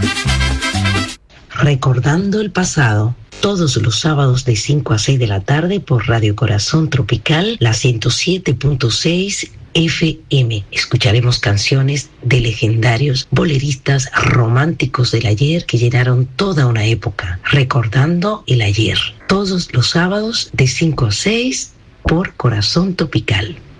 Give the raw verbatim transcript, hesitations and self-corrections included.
Recordando el pasado, todos los sábados de cinco a seis de la tarde por Radio Corazón Tropical, la ciento siete punto seis F M. Escucharemos canciones de legendarios boleristas románticos del ayer que llenaron toda una época, recordando el ayer. Todos los sábados de cinco a seis por Corazón Tropical.